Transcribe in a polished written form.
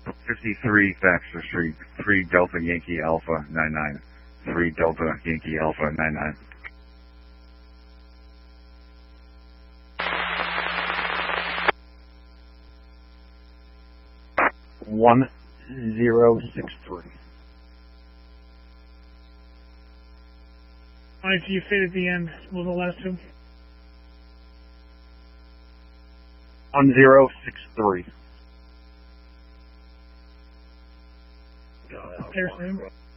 53 Baxter Street, 3 Delta Yankee Alpha 99. 3 Delta Yankee Alpha 99. One 063. Alright, so you fit at the end. What were the last two? 1063. Harrison.